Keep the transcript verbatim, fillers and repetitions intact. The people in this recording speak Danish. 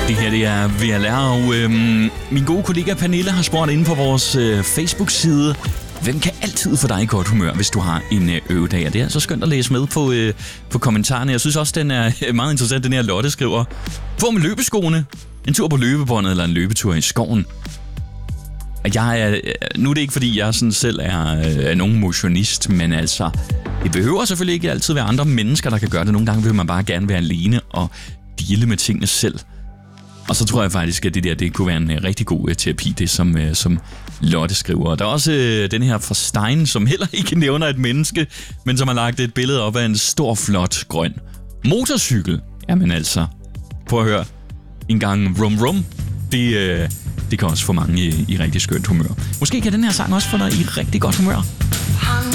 Det her det er V L R, og øhm, min gode kollega Pernille har spurgt inde på vores øh, Facebook-side, hvem kan altid få dig i godt humør, hvis du har en øh, øvedag? Og det er så skønt at læse med på, øh, på kommentarerne. Jeg synes også, den er meget interessant, den her Lotte skriver. Få med løbeskoene, en tur på løbebåndet eller en løbetur i skoven. Jeg er, nu er det ikke, fordi jeg sådan selv er, er nogen motionist, men altså, det behøver selvfølgelig ikke altid være andre mennesker, der kan gøre det. Nogle gange vil man bare gerne være alene og deale med tingene selv. Og så tror jeg faktisk, at det der det kunne være en rigtig god terapi, det som, som Lotte skriver. Der er også øh, den her fra Stein, som heller ikke nævner et menneske, men som har lagt et billede op af en stor, flot, grøn motorcykel. Jamen altså, prøv at høre. En gang rum rum, det, øh, det kan også få mange i, i rigtig skønt humør. Måske kan den her sang også få dig i rigtig godt humør.